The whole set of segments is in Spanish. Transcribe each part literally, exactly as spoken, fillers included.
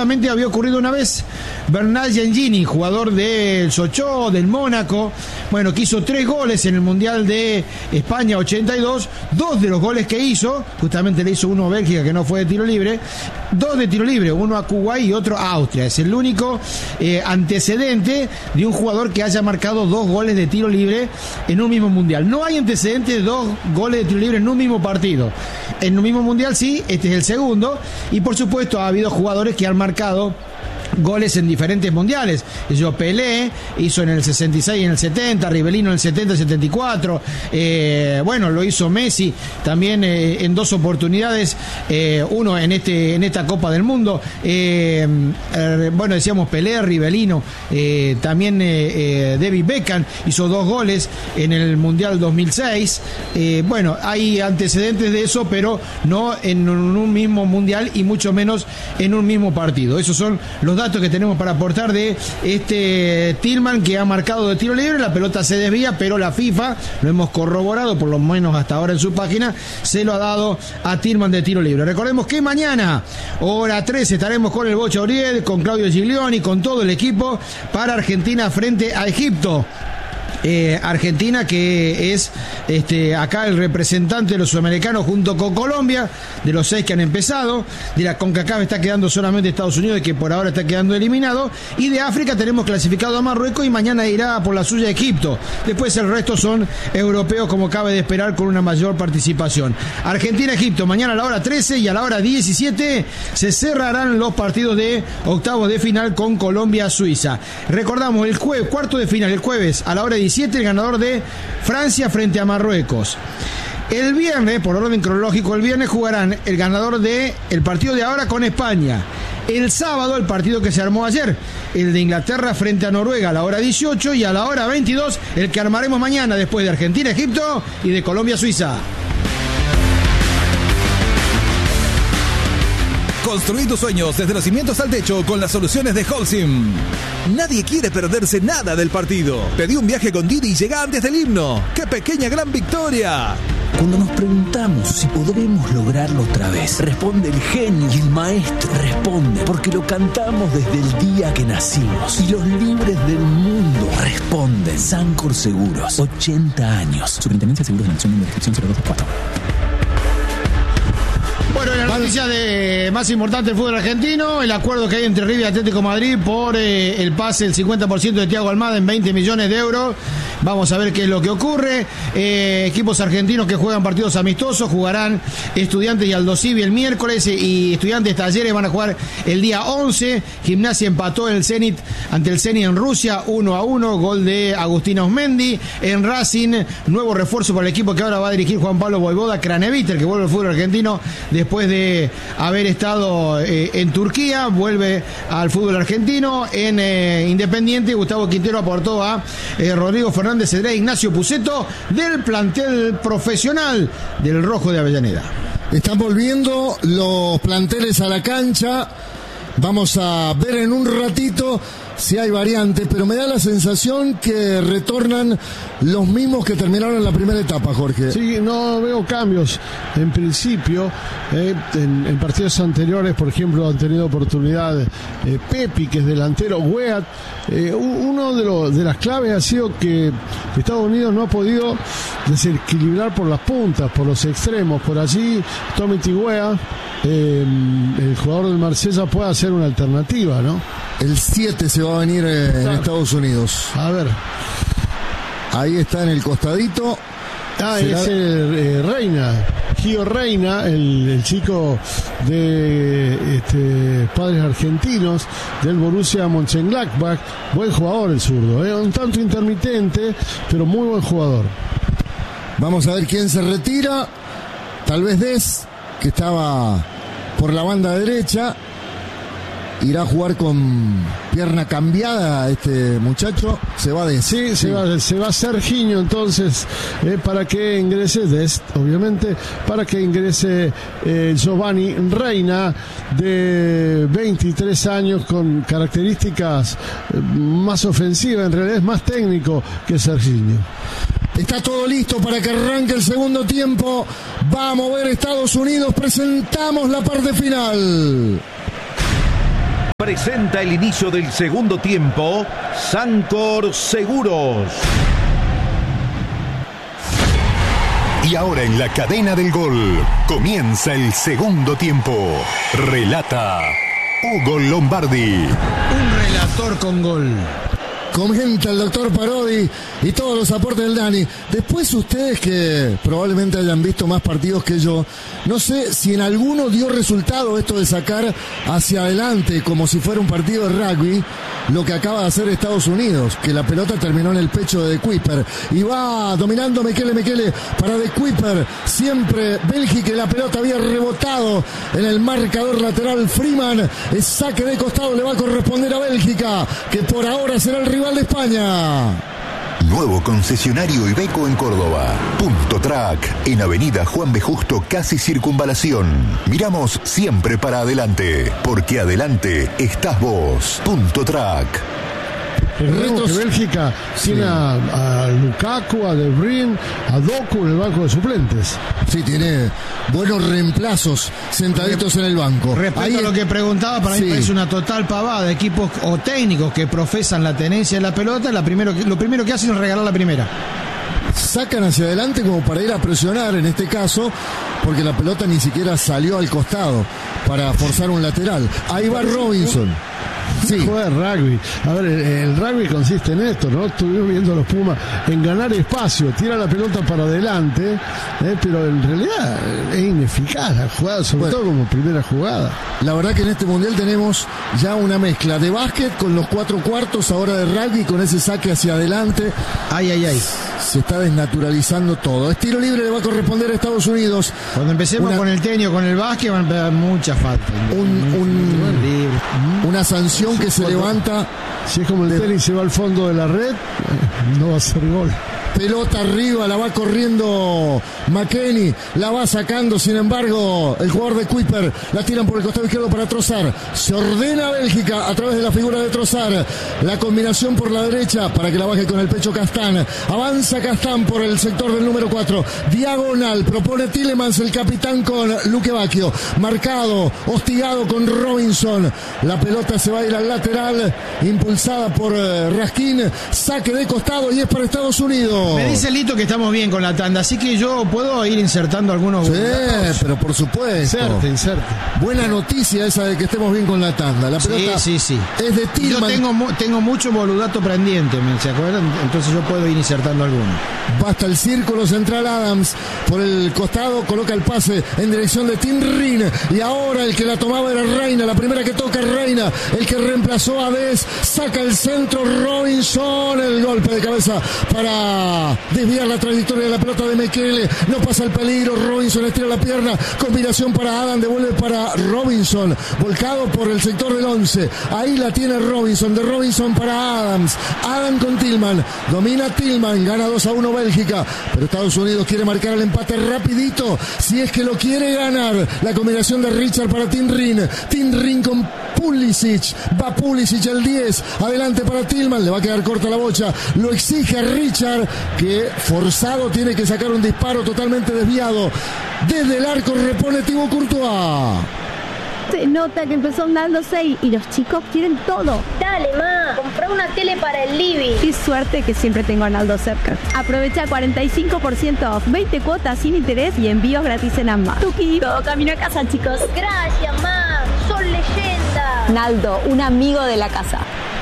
Había ocurrido una vez. Bernard Gengini, jugador del Sochaux, del Mónaco, bueno, que hizo tres goles en el Mundial de España ochenta y dos. Dos de los goles que hizo, justamente le hizo uno a Bélgica, que no fue de tiro libre, dos de tiro libre, uno a Kuwait y otro a Austria. Es el único eh, antecedente de un jugador que haya marcado dos goles de tiro libre en un mismo Mundial. No hay antecedentes de dos goles de tiro libre en un mismo partido. En un mismo Mundial sí, este es el segundo, y por supuesto ha habido jugadores que han marcado goles en diferentes mundiales. Yo Pelé hizo en el sesenta y seis y en el setenta, Rivelino en el setenta y setenta y cuatro, eh, bueno, lo hizo Messi también eh, en dos oportunidades, eh, uno en este en esta Copa del Mundo, eh, eh, bueno, decíamos Pelé, Rivelino, eh, también eh, eh, David Beckham hizo dos goles en el Mundial dos mil seis, eh, bueno, hay antecedentes de eso, pero no en un mismo mundial y mucho menos en un mismo partido. Esos son los datos que tenemos para aportar de este Tillman, que ha marcado de tiro libre. La pelota se desvía, pero la FIFA, lo hemos corroborado por lo menos hasta ahora en su página, se lo ha dado a Tillman de tiro libre. Recordemos que mañana, hora trece, estaremos con el Bocha Uriel, con Claudio Giglioni, con todo el equipo para Argentina frente a Egipto. Eh, Argentina, que es este, acá el representante de los sudamericanos junto con Colombia, de los seis que han empezado. De la CONCACAF está quedando solamente Estados Unidos, que por ahora está quedando eliminado, y de África tenemos clasificado a Marruecos y mañana irá por la suya Egipto. Después el resto son europeos, como cabe de esperar, con una mayor participación. Argentina-Egipto, mañana a la hora trece, y a la hora diecisiete se cerrarán los partidos de octavos de final con Colombia-Suiza. Recordamos, el jueves, cuarto de final, el jueves a la hora diecisiete, el ganador de Francia frente a Marruecos. El viernes, por orden cronológico, el viernes jugarán el ganador de el partido de ahora con España. El sábado, el partido que se armó ayer, el de Inglaterra frente a Noruega a la hora dieciocho, y a la hora veintidós el que armaremos mañana después de Argentina-Egipto y de Colombia-Suiza. Construí tus sueños desde los cimientos al techo con las soluciones de Holcim. Nadie quiere perderse nada del partido. Pedí un viaje con Didi y llega antes del himno. ¡Qué pequeña gran victoria! Cuando nos preguntamos si podremos lograrlo otra vez, responde el genio, y el maestro responde porque lo cantamos desde el día que nacimos. Y los libres del mundo responden. Sancor Seguros, ochenta años. Superintendencia de Seguros de la Nación, en descripción cero dos cuatro. Bueno, en la noticia de más importante del fútbol argentino, el acuerdo que hay entre River y Atlético de Madrid por eh, el pase del cincuenta por ciento de Thiago Almada en veinte millones de euros. Vamos a ver qué es lo que ocurre. Eh, equipos argentinos que juegan partidos amistosos jugarán Estudiantes y Aldosivi el miércoles, y Estudiantes Talleres van a jugar el día once. Gimnasia empató en el Zenit ante el Zenit en Rusia uno a uno, gol de Agustín Osmendi. En Racing, nuevo refuerzo para el equipo que ahora va a dirigir Juan Pablo Voivoda, Craneviter, que vuelve al fútbol argentino después de haber estado eh, en Turquía, vuelve al fútbol argentino. En eh, Independiente, Gustavo Quintero aportó a eh, Rodrigo Fernández Cedré, Ignacio Puceto, del plantel profesional del Rojo de Avellaneda. Están volviendo los planteles a la cancha. Vamos a ver en un ratito si hay variantes, pero me da la sensación que retornan los mismos que terminaron la primera etapa, Jorge. Sí, no veo cambios. En principio, eh, en, en partidos anteriores, por ejemplo, han tenido oportunidad eh, Pepi, que es delantero, Weat. Eh, uno de, los, de las claves ha sido que Estados Unidos no ha podido desequilibrar por las puntas, por los extremos. Por allí, Tommy Tigüea, eh, el jugador del Marsella, puede hacer una alternativa, ¿no? El siete se va a venir eh, en Estados Unidos. A ver. Ahí está en el costadito. Ah, ¿será? es el, eh, Reina. Gio Reina, el, el chico de este, padres argentinos del Borussia Mönchengladbach. Buen jugador el zurdo, ¿eh? Un tanto intermitente, pero muy buen jugador. Vamos a ver quién se retira. Tal vez Des, que estaba por la banda derecha. Irá a jugar con pierna cambiada este muchacho. Se va de sí, sí. Se va, se va Serginho entonces eh, para que ingrese Dest, obviamente, para que ingrese eh, Giovanni Reina, de veintitrés años, con características eh, más ofensivas, en realidad es más técnico que Serginho. Está todo listo para que arranque el segundo tiempo. Va a mover Estados Unidos. Presentamos la parte final. Presenta el inicio del segundo tiempo, Sancor Seguros. Y ahora en la cadena del gol, comienza el segundo tiempo. Relata Hugo Lombardi. Un relator con gol. Comenta el doctor Parodi y todos los aportes del Dani. Después ustedes que probablemente hayan visto más partidos que yo, no sé si en alguno dio resultado esto de sacar hacia adelante como si fuera un partido de rugby, lo que acaba de hacer Estados Unidos, que la pelota terminó en el pecho de De Kuiper y va dominando Mekele Mekele para De Kuiper. Siempre Bélgica, la pelota había rebotado en el marcador lateral. Freeman, el saque de costado le va a corresponder a Bélgica, que por ahora será el rival de España. Nuevo concesionario Iveco en Córdoba. Punto Track, en Avenida Juan B. Justo, casi Circunvalación. Miramos siempre para adelante, porque adelante estás vos. Punto Track. Recordemos que Bélgica sí. tiene a, a Lukaku, a De Bruyne, a Doku en el banco de suplentes. Sí, tiene buenos reemplazos sentaditos en el banco. Respecto Ahí a lo que preguntaba, para sí. mí es una total pavada. Equipos o técnicos que profesan la tenencia de la pelota, la primero, lo primero que hacen es regalar la primera. Sacan hacia adelante como para ir a presionar en este caso, porque la pelota ni siquiera salió al costado para forzar un lateral. Ahí va Robinson. Sí. Juega rugby. A ver, el, el rugby consiste en esto, ¿no? Estuvimos viendo a los Pumas en ganar espacio, tira la pelota para adelante, eh, pero en realidad es ineficaz la jugada, sobre bueno, todo como primera jugada. La verdad que en este mundial tenemos ya una mezcla de básquet con los cuatro cuartos, ahora de rugby con ese saque hacia adelante. Ay, ay, ay. Se está desnaturalizando todo. Es tiro libre, le va a corresponder a Estados Unidos. Cuando empecemos una, con el tenis o con el básquet van a pegar mucha falta. Un, un, una sanción que se Cuando, levanta. Si es como el de, tenis se va al fondo de la red, no va a ser gol. Pelota arriba, la va corriendo McKennie, la va sacando, sin embargo, el jugador de Kuiper, la tiran por el costado izquierdo para Trossard. Se ordena Bélgica a través de la figura de Trossard. La combinación por la derecha para que la baje con el pecho Castán. Avanza Castán por el sector del número cuatro. Diagonal, propone Tielemans, el capitán con Luque Bacchio. Marcado, hostigado con Robinson. La pelota se va a ir al lateral, impulsada por uh, Raskin. Saque de costado y es para Estados Unidos. Me dice Lito que estamos bien con la tanda, así que yo puedo ir insertando algunos. Sí, datos. Pero por supuesto. Inserte, inserte. Buena noticia esa de que estemos bien con la tanda. La pelota sí, sí, sí. es de Tillman. Yo tengo, tengo mucho boludato pendiente, ¿se acuerdan? Entonces yo puedo ir insertando algunos. Basta el círculo central. Adams por el costado coloca el pase en dirección de Tim Rin. Y ahora el que la tomaba era Reina. La primera que toca Reina. El que reemplazó a Des. Saca el centro Robinson. El golpe de cabeza para desviar la trayectoria de la pelota de Mekele. No pasa el peligro. Robinson estira la pierna. Combinación para Adam. Devuelve para Robinson. Volcado por el sector del once. Ahí la tiene Robinson. De Robinson para Adams. Adam con Tillman. Domina Tillman. Gana dos a uno Bélgica. Pero Estados Unidos quiere marcar el empate rapidito. Si es que lo quiere ganar. La combinación de Richard para Tim Rin. Tim Rin con Pulisic. Va Pulisic el diez. Adelante para Tillman. Le va a quedar corta la bocha. Lo exige a Richard, que forzado tiene que sacar un disparo totalmente desviado. Desde el arco repone Thibaut Courtois. Se nota que empezó Naldo seis y los chicos quieren todo. Dale, ma, comprá una tele para el living. Qué suerte que siempre tengo a Naldo cerca. Aprovecha cuarenta y cinco por ciento off, veinte cuotas sin interés y envíos gratis en Amma. Tuki, todo camino a casa, chicos. Gracias, ma, son leyendas. Naldo, un amigo de la casa.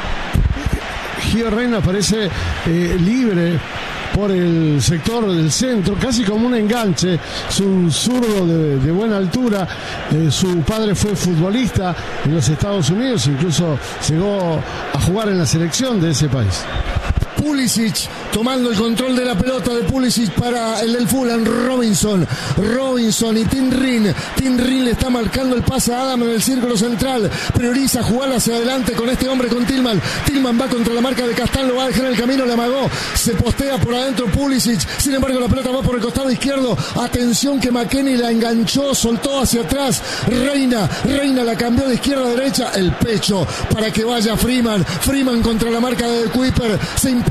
Gio Reina parece eh, libre por el sector del centro, casi como un enganche. Es un zurdo de, de buena altura. Eh, su padre fue futbolista en los Estados Unidos, incluso llegó a jugar en la selección de ese país. Pulisic tomando el control de la pelota de Pulisic para el del Fulham. Robinson, Robinson y Tim Rin. Tim Rin le está marcando el pase a Adam en el círculo central. Prioriza jugar hacia adelante con este hombre, con Tillman. Tillman va contra la marca de Castán, lo va a dejar en el camino, le amagó. Se postea por adentro Pulisic. Sin embargo, la pelota va por el costado izquierdo. Atención que McKennie la enganchó, soltó hacia atrás. Reina, Reina la cambió de izquierda a derecha. El pecho para que vaya Freeman. Freeman contra la marca de Kuiper. Se impone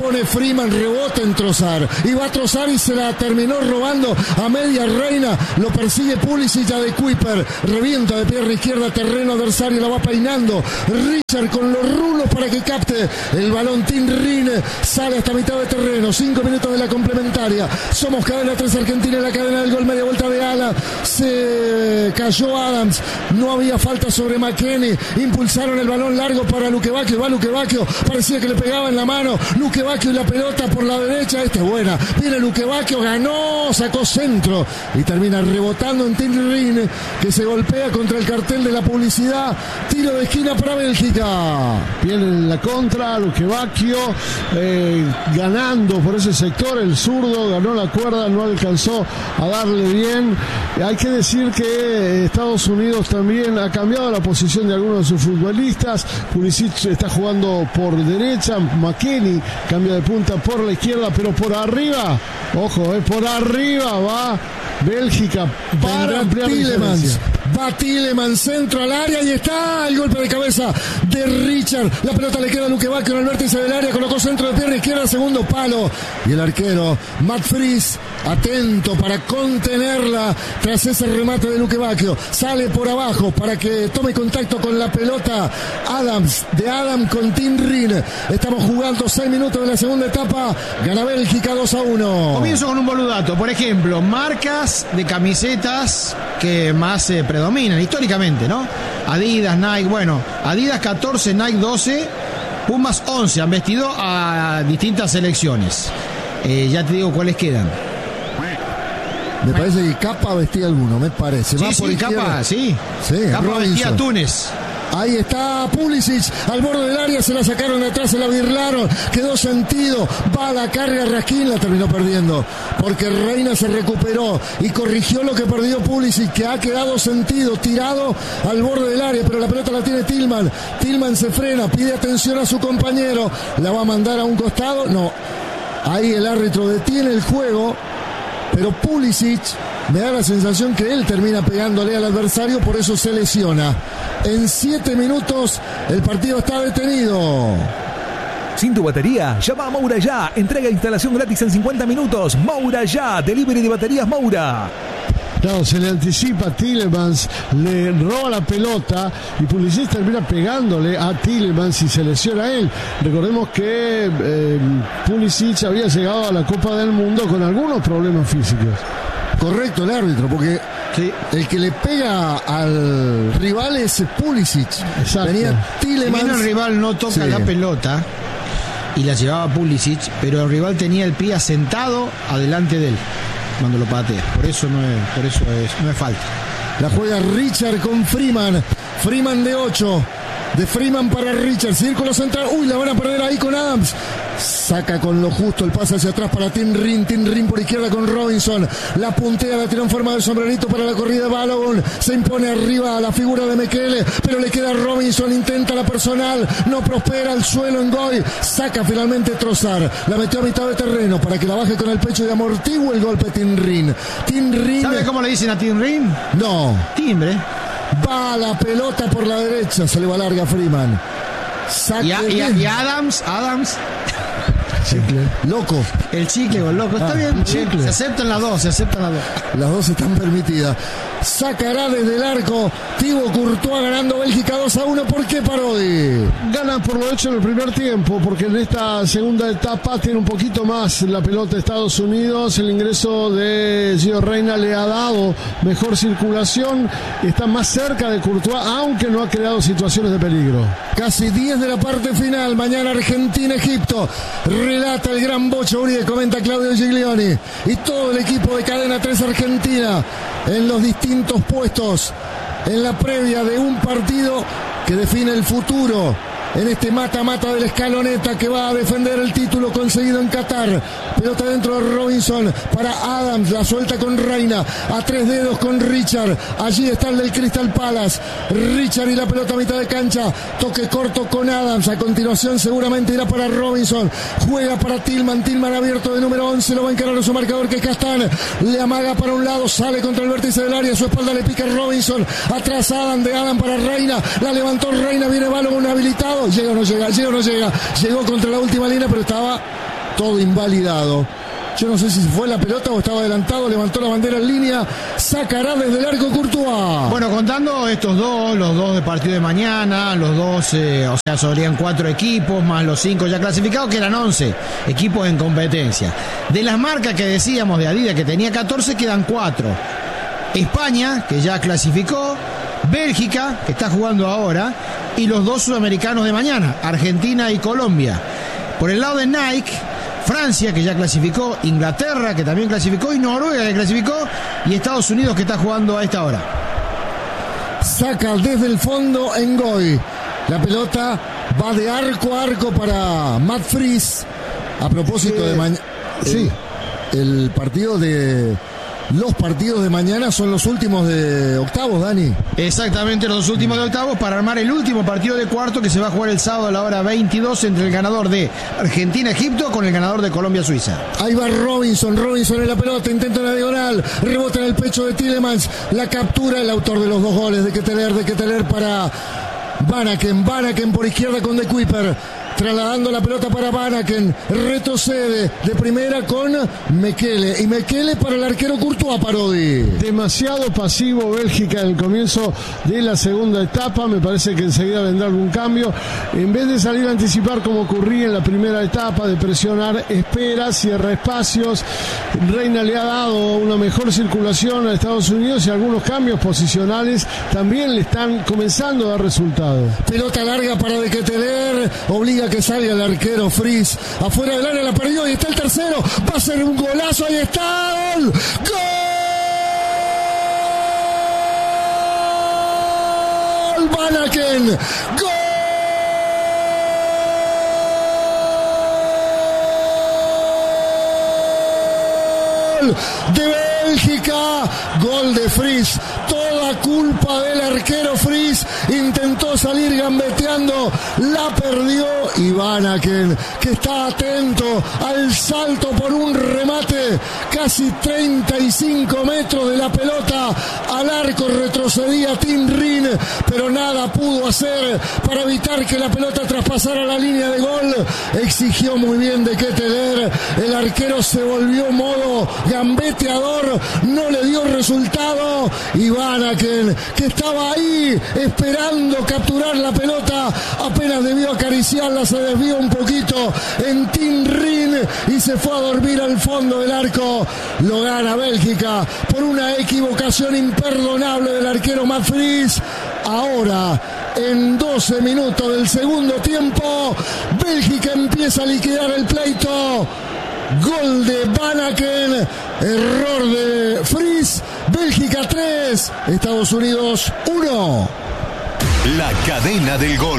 pone Freeman, rebota en Trossard. Y va a Trossard y se la terminó robando a media Reina. Lo persigue Pulisic ya de Kuiper. Revienta de pierna izquierda, terreno adversario, la va peinando. Richard con los rulos para que capte el balón. Tim Rin sale hasta mitad de terreno. Cinco minutos de la complementaria. Somos cadena tres Argentina en la cadena del gol. Media vuelta de ala. Se cayó Adams. No había falta sobre McKennie. Impulsaron el balón largo para Luque Bacchio. Va Luque Bacchio. Parecía que le pegaba en la mano. Luque Bacchio y la pelota por la derecha. Esta es buena. Viene Luque Bacchio. Ganó. Sacó centro. Y termina rebotando en Tim Rin, que se golpea contra el cartel de la publicidad. Tiro de esquina para Bélgica. Viene en la contra. Luque Bacchio eh, ganando por ese sector. El zurdo ganó la cuerda. No alcanzó a darle bien. Hay que decir que Estados Unidos también ha cambiado la posición de algunos de sus futbolistas. Pulisic está jugando por derecha, McKennie cambia de punta por la izquierda, pero por arriba, ojo, eh, por arriba va Bélgica para ampliar la diferencia. Va Tielemans, centro al área y está el golpe de cabeza de Richard. La pelota le queda a Luque Bacchio en el vértice del área, colocó centro de pierna izquierda, segundo palo. Y el arquero, Matt Fries, atento para contenerla tras ese remate de Luque Bacchio. Sale por abajo para que tome contacto con la pelota Adams, de Adam con Tim Rin. Estamos jugando seis minutos de la segunda etapa. Gana Bélgica dos a uno. Comienzo con un boludato. Por ejemplo, marcas de camisetas que más se eh, predominan históricamente, ¿no? Adidas, Nike, bueno, Adidas catorce, Nike doce, Pumas once. Han vestido a distintas selecciones. Eh, ya te digo cuáles quedan. Me parece que Capa vestía alguno, me parece. Sí, Va sí, por Capa, sí. Sí, Capa vestía a Túnez. Ahí está Pulisic, al borde del área, se la sacaron de atrás, se la birlaron, quedó sentido, va a la carga Raskin, la terminó perdiendo, porque Reina se recuperó y corrigió lo que perdió Pulisic, que ha quedado sentido, tirado al borde del área, pero la pelota la tiene Tillman, Tillman se frena, pide atención a su compañero, la va a mandar a un costado, no, ahí el árbitro detiene el juego, pero Pulisic me da la sensación que él termina pegándole al adversario, por eso se lesiona. En siete minutos el partido está detenido. Sin tu batería, llama a Moura Ya. Entrega e instalación gratis en cincuenta minutos. Moura Ya, delivery de baterías Moura. Claro, se le anticipa a Tielemans, le roba la pelota y Pulisic termina pegándole a Tielemans y se lesiona a él. Recordemos que eh, Pulisic había llegado a la Copa del Mundo con algunos problemas físicos. Correcto el árbitro, porque sí, el que le pega al rival es Pulisic. Exacto. Venía Tielemans. El rival no toca sí. la pelota y la llevaba Pulisic, pero el rival tenía el pie asentado adelante de él cuando lo patea. Por eso no es, por eso es, no es falta. La juega Richard con Freeman. Freeman de ocho. De Freeman para Richard, círculo central, uy, la van a perder ahí con Adams, saca con lo justo el pase hacia atrás para Tim Rin, Tim Rin por izquierda con Robinson, la puntea, la tira en forma de sombrerito para la corrida de Balogun, se impone arriba a la figura de Mekele, pero le queda Robinson, intenta la personal, no prospera, al suelo en Goy, saca finalmente Trossard, la metió a mitad de terreno para que la baje con el pecho y amortigue el golpe Tim Rin. Tim Rin. ¿Sabe cómo le dicen a Tim Rin? No. Timbre. Va la pelota por la derecha, se le va larga a Freeman. Y, a, y, a, y Adams, Adams. Chicle. Loco. El chicle o el loco. Está ah, bien, chicle. Se aceptan las dos, se aceptan las dos. Las dos están permitidas. Sacará desde el arco Thibaut Courtois ganando Bélgica dos a uno. ¿Por qué, Parodi? Gana por lo hecho en el primer tiempo, porque en esta segunda etapa tiene un poquito más la pelota de Estados Unidos. El ingreso de Gio Reyna le ha dado mejor circulación. Está más cerca de Courtois, aunque no ha creado situaciones de peligro. Casi diez de la parte final. Mañana Argentina-Egipto. Relata el gran Bocho Uribe, comenta Claudio Giglioni. Y todo el equipo de Cadena tres Argentina en los distintos puestos en la previa de un partido que define el futuro en este mata-mata de la escaloneta que va a defender el título conseguido en Qatar. Pelota dentro de Robinson para Adams, la suelta con Reina, a tres dedos con Richard, allí está el del Crystal Palace, Richard y la pelota a mitad de cancha, toque corto con Adams, a continuación seguramente irá para Robinson, juega para Tillman, Tillman abierto de número once, lo va a encarar a su marcador que es Castán, le amaga para un lado, sale contra el vértice del área, a su espalda le pica Robinson, atrás Adam, de Adam para Reina, la levantó Reina, viene Balogun habilitado, llega o no llega, llega o no llega, llegó contra la última línea pero estaba todo invalidado. Yo no sé si fue la pelota o estaba adelantado, levantó la bandera en línea, sacará desde el arco Courtois. Bueno, contando estos dos, los dos de partido de mañana, los dos, eh, o sea, serían cuatro equipos, más los cinco ya clasificados, que eran once equipos en competencia. De las marcas que decíamos de Adidas, que tenía catorce, quedan cuatro. España, que ya clasificó, Bélgica, que está jugando ahora, y los dos sudamericanos de mañana, Argentina y Colombia. Por el lado de Nike, Francia, que ya clasificó, Inglaterra, que también clasificó, y Noruega, que clasificó, y Estados Unidos, que está jugando a esta hora. Saca desde el fondo Ngoy. La pelota va de arco a arco para Matt Fries. A propósito eh, de mañana. Sí. El, el partido de... Los partidos de mañana son los últimos de octavos, Dani. Exactamente, los dos últimos de octavos para armar el último partido de cuarto que se va a jugar el sábado a la hora veintidós entre el ganador de Argentina-Egipto con el ganador de Colombia-Suiza. Ahí va Robinson, Robinson en la pelota, intenta la diagonal, rebota en el pecho de Tielemans, la captura el autor de los dos goles de Ketteler, de Ketteler para Vanaken, Vanaken por izquierda con De Kuiper. Trasladando la pelota para Vanaken, retrocede de primera con Mekele, y Mekele para el arquero Courtois, Parodi. Demasiado pasivo Bélgica en el comienzo de la segunda etapa, me parece que enseguida vendrá algún cambio. En vez de salir a anticipar como ocurría en la primera etapa, de presionar, espera, cierra espacios. Reina le ha dado una mejor circulación a Estados Unidos y algunos cambios posicionales también le están comenzando a dar resultados. Pelota larga para De Ketteler, obliga que salga el arquero Fries, afuera del área, la perdió y está el tercero, va a ser un golazo, ahí está, ¡gol! ¡Gol! Vanaken, ¡gol! De Bélgica, gol de Fries, toda culpa del arquero Fries, intentó salir gambeteando, la perdió, y Vanaken, que está atento al salto por un remate, casi treinta y cinco metros de la pelota, al arco retrocedía Tim Rin, pero nada pudo hacer para evitar que la pelota traspasara la línea de gol, exigió muy bien De Ketteler, el arquero se volvió modo gambeteador, no le dio resultado, y Vanaken, que estaba ahí esperando capturar la pelota, apenas debió acariciarla, se desvió un poquito en Tim Rin y se fue a dormir al fondo del arco. Lo gana Bélgica por una equivocación imperdonable del arquero Matt Fries. Ahora, en doce minutos del segundo tiempo, Bélgica empieza a liquidar el pleito. Gol de Vanaken, error de Fries, Bélgica tres, Estados Unidos uno. La cadena del gol.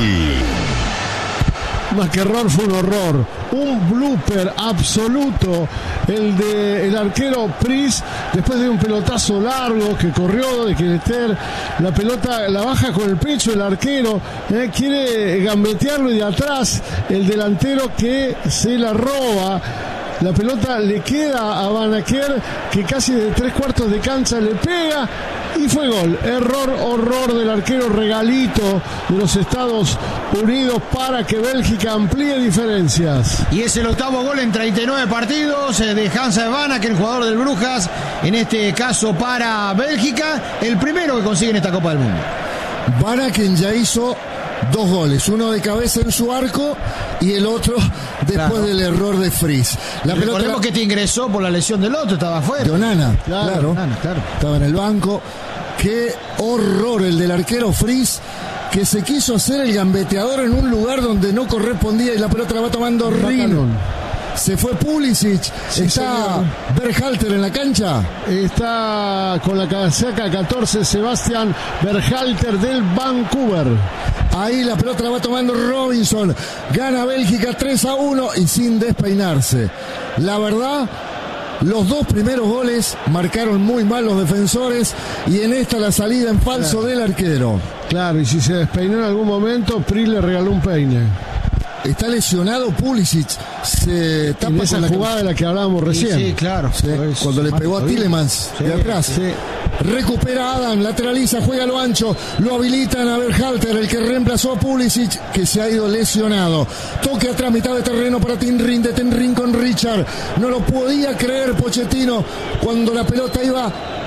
Más que error, fue un horror, un blooper absoluto el de el arquero Fries, después de un pelotazo largo que corrió de Ketteler, la pelota la baja con el pecho el arquero, eh, quiere gambetearlo y de atrás el delantero que se la roba. La pelota le queda a Vanaken, que casi de tres cuartos de cancha le pega y fue gol. Error, horror del arquero, regalito de los Estados Unidos para que Bélgica amplíe diferencias. Y es el octavo gol en treinta y nueve partidos de Hans Vanaken, jugador del Brujas, en este caso para Bélgica, el primero que consigue en esta Copa del Mundo. Vanaken ya hizo dos goles, uno de cabeza en su arco y el otro después claro. del error de Fries. La pelota Recordemos que te ingresó por la lesión del otro, estaba afuera. De Onana, claro, claro. Onana, claro. Estaba en el banco. Qué horror el del arquero Fries, que se quiso hacer el gambeteador en un lugar donde no correspondía y la pelota la va tomando Rin. Se fue Pulisic, sí, está Berhalter en la cancha. Está con la casaca catorce Sebastian Berhalter del Vancouver. Ahí la pelota la va tomando Robinson. Gana Bélgica tres a uno y sin despeinarse. La verdad, los dos primeros goles marcaron muy mal los defensores y en esta la salida en falso claro. del arquero. Claro, y si se despeinó en algún momento, Pri le regaló un peine. está lesionado Pulisic, se tapa en esa con la jugada de la que hablábamos recién. Sí, sí, claro. Sí, cuando le pegó a Tielemans Sí, de atrás. sí. Recupera Adam, lateraliza, juega a lo ancho, lo habilitan a Berhalter, el que reemplazó a Pulisic, que se ha ido lesionado. Toque atrás, mitad de terreno para Tinrin, de Tinrin con Richard. No lo podía creer Pochettino cuando la pelota iba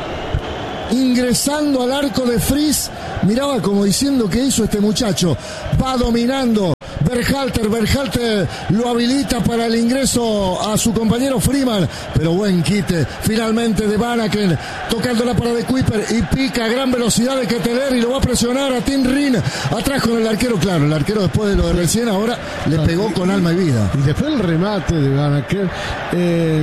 ingresando al arco de Fries. Miraba como diciendo, ¿qué hizo este muchacho? Va dominando Berhalter, Berhalter lo habilita para el ingreso a su compañero Freeman, pero buen quite finalmente de Vanaken, tocándola para De Kuiper y pica a gran velocidad de Ketteler y lo va a presionar a Tinrin, atrás con el arquero, claro, el arquero después de lo de recién ahora le pegó con alma y vida. Y después el remate de Vanaken, eh,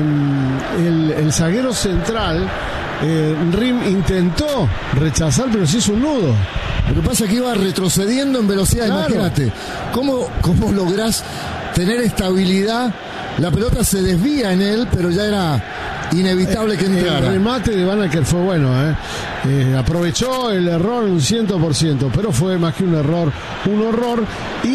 el, el zaguero central, eh, Rim intentó rechazar, pero se hizo un nudo. Lo que pasa es que iba retrocediendo en velocidad, claro. Imagínate, ¿cómo, cómo lográs tener estabilidad? La pelota se desvía en él, pero ya era inevitable que entrara. El remate de Vanaken fue bueno, ¿eh? Eh, aprovechó el error un cien por ciento, pero fue más que un error, un horror.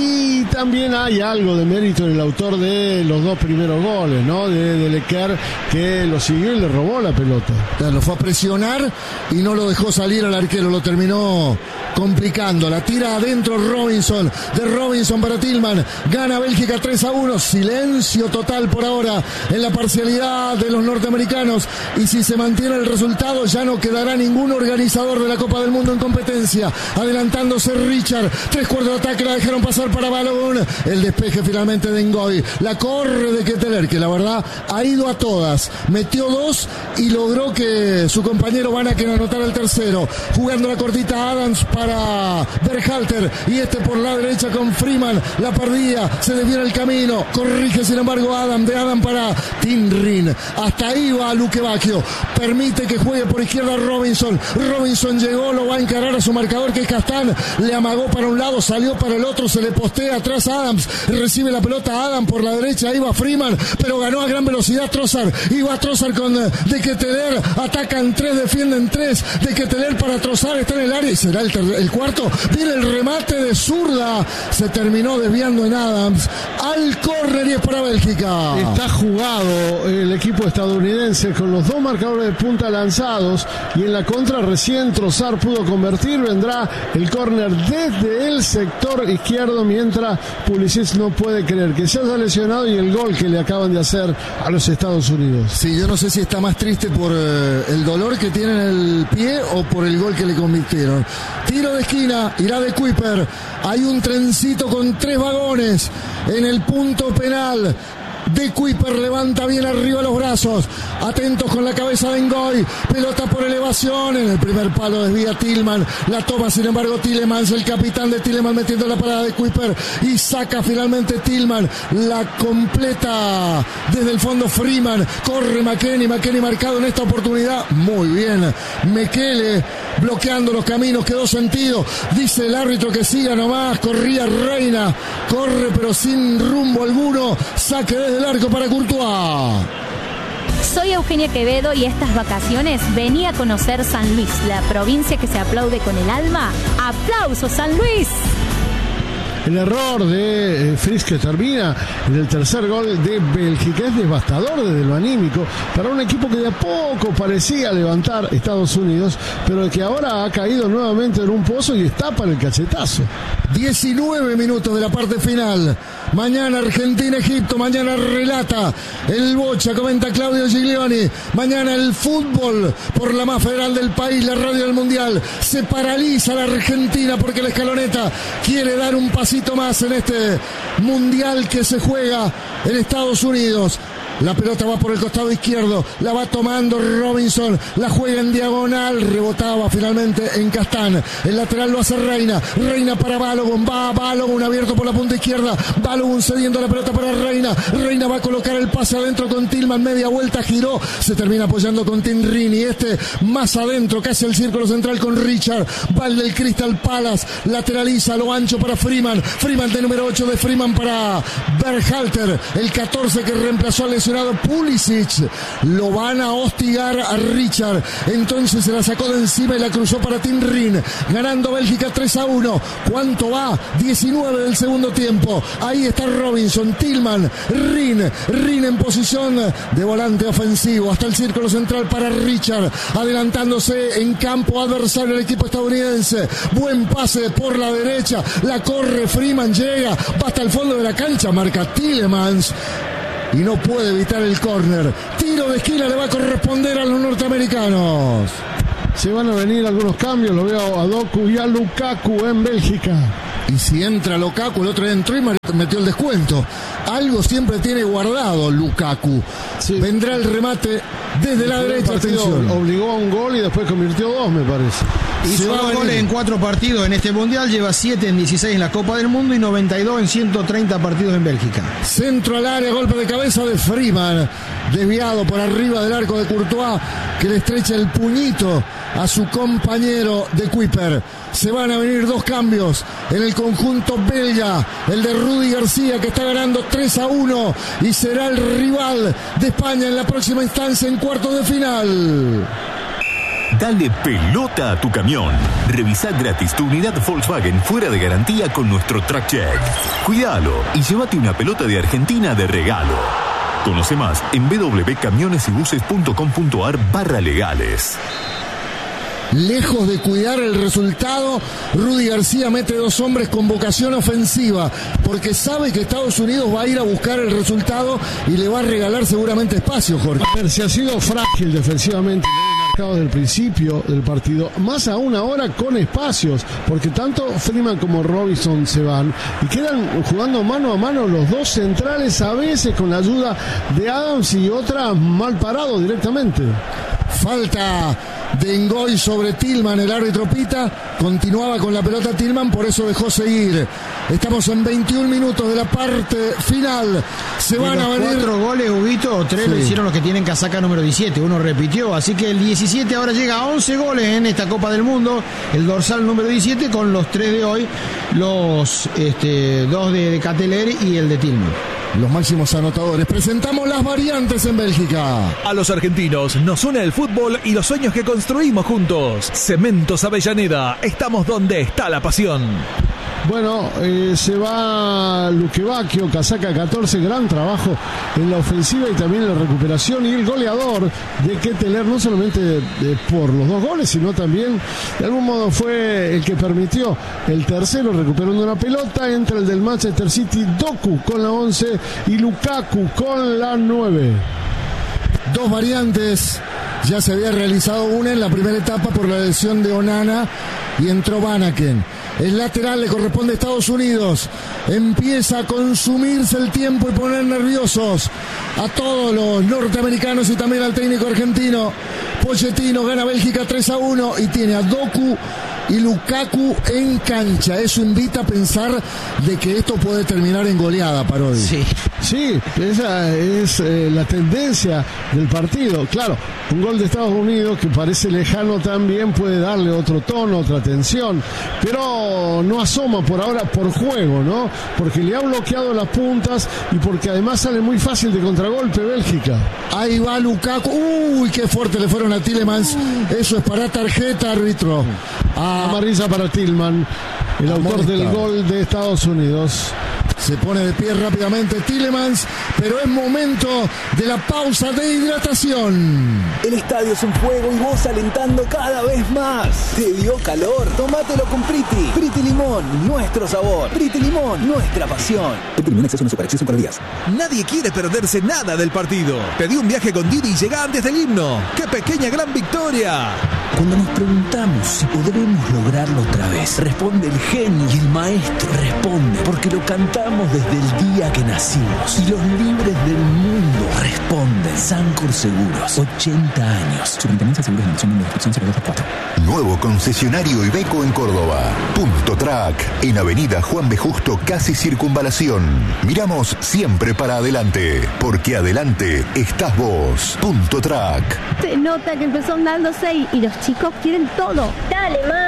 Y también hay algo de mérito en el autor de los dos primeros goles, ¿no? De, de Lequer, que lo siguió y le robó la pelota. Claro, lo fue a presionar y no lo dejó salir al arquero, lo terminó complicando. La tira adentro Robinson, de Robinson para Tillman, gana Bélgica tres a uno, silencio total por ahora en la parcialidad de los norteamericanos, y si se mantiene el resultado ya no quedará ningún organizador de la Copa del Mundo en competencia. Adelantándose Richard, tres cuartos de ataque, la dejaron pasar para Balogun, el despeje finalmente de Ngoy, la corre de Ketteler, que la verdad ha ido a todas, metió dos y logró que su compañero Vanaken anotara el tercero, jugando la cortita Adams para Berhalter, y este por la derecha con Freeman, la perdía, se desvía el camino, corrige sin embargo Adam, de Adam para Tinrin, hasta ahí va Luque Bacchio, permite que juegue por izquierda Robinson, Robinson llegó, lo va a encarar a su marcador que es Castán, le amagó para un lado, salió para el otro, se le postea atrás a Adams, recibe la pelota Adam por la derecha, ahí va Freeman, pero ganó a gran velocidad Trossard, iba Trossard con De Ketteler, atacan tres, defienden tres, De Ketteler para Trossard, está en el área y será el, ter- el cuarto, viene el remate de zurda, se terminó desviando en Adams, al córner y es para Bélgica. Está jugado el equipo estadounidense con los dos marcadores de punta lanzados, y en la contra recién Trossard pudo convertir, vendrá el córner desde el sector izquierdo, mientras Pulisic no puede creer que se haya lesionado y el gol que le acaban de hacer a los Estados Unidos. Sí, yo no sé si está más triste por eh, el dolor que tiene en el pie o por el gol que le convirtieron. Tiro de esquina, irá De Kuiper, hay un trencito con tres vagones en el punto penal. De Kuiper levanta bien arriba los brazos, atentos con la cabeza de Ngoy, pelota por elevación, en el primer palo desvía Tillman, la toma sin embargo Tielemans, el capitán de Tielemans metiendo la parada de Kuiper y saca finalmente Tillman, la completa desde el fondo Freeman, corre McKennie, McKennie marcado en esta oportunidad, muy bien, Mekele bloqueando los caminos, quedó sentido, dice el árbitro que siga nomás, corría Reina, corre pero sin rumbo alguno, saque desde el arco para Courtois. Soy Eugenia Quevedo y estas vacaciones vení a conocer San Luis, la provincia que se aplaude con el alma. ¡Aplausos, San Luis! El error de eh, Fries, que termina en el tercer gol de Bélgica, es devastador desde lo anímico para un equipo que de a poco parecía levantar Estados Unidos, pero que ahora ha caído nuevamente en un pozo y está para el cachetazo. diecinueve minutos de la parte final. Mañana Argentina-Egipto, mañana relata el Bocha, comenta Claudio Giglioni. Mañana el fútbol por la más federal del país, la radio del Mundial. Se paraliza la Argentina porque la escaloneta quiere dar un pasito más en este Mundial que se juega en Estados Unidos. La pelota va por el costado izquierdo, la va tomando Robinson, la juega en diagonal, rebotaba finalmente en Castán. El lateral lo hace Reina, Reina para Balogun, va Balogun abierto por la punta izquierda, Balogun cediendo la pelota para Reina, Reina va a colocar el pase adentro con Tillman, media vuelta, giró, se termina apoyando con Tinrin y este más adentro, casi el círculo central con Richard, va el del Crystal Palace, lateraliza lo ancho para Freeman, Freeman de número ocho de Freeman para Berhalter, el catorce que reemplazó a Les lesionado Pulisic. Lo van a hostigar a Richard. Entonces se la sacó de encima y la cruzó para Tim Rin. Ganando Bélgica tres a uno. ¿Cuánto va? diecinueve del segundo tiempo. Ahí está Robinson, Tillman, Rin. Rin en posición de volante ofensivo. Hasta el círculo central para Richard. Adelantándose en campo adversario el equipo estadounidense. Buen pase por la derecha. La corre Freeman, llega. Va hasta el fondo de la cancha. Marca Tielemans. Y no puede evitar el córner. Tiro de esquina le va a corresponder a los norteamericanos. Se van a venir algunos cambios. Lo veo a Doku y a Lukaku en Bélgica. Y si entra Lukaku, el otro entró y metió el descuento. Algo siempre tiene guardado Lukaku. Sí. Vendrá el remate desde la derecha. Atención. Obligó a un gol y después convirtió dos, me parece. Hizo dos goles en cuatro partidos en este mundial, lleva siete en dieciséis en la Copa del Mundo y noventa y dos en ciento treinta partidos en Bélgica. Centro al área, golpe de cabeza de Freeman, desviado por arriba del arco de Courtois, que le estrecha el puñito a su compañero de Kuiper. Se van a venir dos cambios en el conjunto belga, el de Rudy García, que está ganando tres a uno y será el rival de España en la próxima instancia en cuartos de final. Dale pelota a tu camión. Revisa gratis tu unidad Volkswagen fuera de garantía con nuestro Track Check. Cuídalo y llévate una pelota de Argentina de regalo. Conoce más en w w w punto camiones y buses punto com punto a r barra legales. Lejos de cuidar el resultado, Rudy García mete dos hombres con vocación ofensiva, porque sabe que Estados Unidos va a ir a buscar el resultado y le va a regalar seguramente espacio, Jorge. A ver, si ha sido frágil defensivamente, desde el principio del partido, más aún ahora con espacios, porque tanto Freeman como Robinson se van y quedan jugando mano a mano los dos centrales, a veces con la ayuda de Adams y otras mal parados directamente. Falta de Ngoy sobre Tillman, el árbitro pita, continuaba con la pelota Tillman, por eso dejó seguir. Estamos en veintiún minutos de la parte final. Se y van a venir cuatro goles, Huguito, o tres sí. Lo hicieron los que tienen casaca número diecisiete, uno repitió, así que el diecisiete ahora llega a once goles en esta Copa del Mundo, el dorsal número diecisiete con los tres de hoy, los este, dos de, de Cateler y el de Tillman. Los máximos anotadores. Presentamos las variantes en Bélgica. A los argentinos nos une el fútbol y los sueños que construimos juntos. Cementos Avellaneda, estamos donde está la pasión. Bueno, eh, se va Luque Bacchio, casaca catorce, gran trabajo en la ofensiva y también en la recuperación, y el goleador de Ketteler, no solamente de, de, por los dos goles, sino también de algún modo fue el que permitió el tercero, recuperando una pelota. Entra el del Manchester City, Doku con la once y Lukaku con la nueve. Dos variantes, ya se había realizado una en la primera etapa por la lesión de Onana y entró Vanaken. El lateral le corresponde a Estados Unidos. Empieza a consumirse el tiempo y poner nerviosos a todos los norteamericanos y también al técnico argentino. Pochettino gana Bélgica tres a uno y tiene a Doku y Lukaku en cancha. Eso invita a pensar de que esto puede terminar en goleada, Parodi. Sí, sí, esa es eh, la tendencia del partido. Claro, un gol de Estados Unidos que parece lejano también puede darle otro tono, otra tensión, pero no asoma por ahora por juego, ¿no? Porque le ha bloqueado las puntas y porque además sale muy fácil de contragolpe Bélgica. Ahí va Lukaku. Uy, qué fuerte le fueron a Tielemans. Eso es para tarjeta, árbitro. Ah, amarilla para Tillman, el autor del gol de Estados Unidos. Se pone de pie rápidamente Tielemans, pero es momento de la pausa de hidratación. El estadio es un fuego y vos alentando cada vez más. ¿Te dio calor? Tómatelo con Priti. Priti Limón, nuestro sabor. Priti Limón, nuestra pasión. Priti Limón, exceso en azúcar, exceso en calorías. Nadie quiere perderse nada del partido. Pedí un viaje con Didi y llega antes del himno. ¡Qué pequeña gran victoria! Cuando nos preguntamos si podremos lograrlo otra vez, responde el genio y el maestro. Responde porque lo cantamos desde el día que nacimos. Y los libres del mundo responden. Sancor Seguros, ochenta años. Superintendencia de Seguros de Nación, número de inscripción cero dos cuatro. Nuevo concesionario Iveco en Córdoba. Punto Track, en Avenida Juan B. Justo, casi Circunvalación. Miramos siempre para adelante, porque adelante estás vos. Punto Track. Se nota que empezó andando seis y los chicos quieren todo. Dale, ma, comprá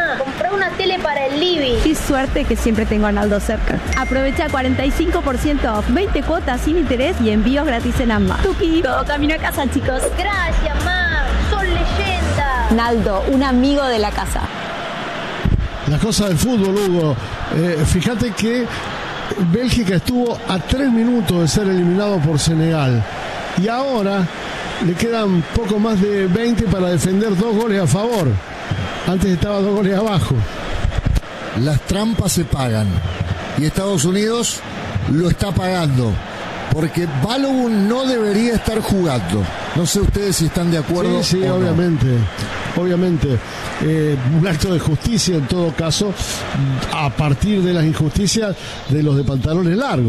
comprar una tele para el living. Y suerte que siempre tengo a Naldo cerca. Aprovecha cuarenta y cinco por ciento off, veinte cuotas sin interés y envíos gratis en AMBA. Tuki, todo camino a casa, chicos. Gracias, ma. Sos leyenda. Naldo, un amigo de la casa. La cosa del fútbol, Hugo. Eh, fíjate que Bélgica estuvo a tres minutos de ser eliminado por Senegal. Y ahora le quedan poco más de veinte para defender dos goles a favor. Antes estaba dos goles abajo. Las trampas se pagan. Y Estados Unidos lo está pagando. Porque Balogun no debería estar jugando. No sé ustedes si están de acuerdo. Sí, sí, o obviamente. No. Obviamente. Eh, un acto de justicia en todo caso, a partir de las injusticias de los de pantalones largos.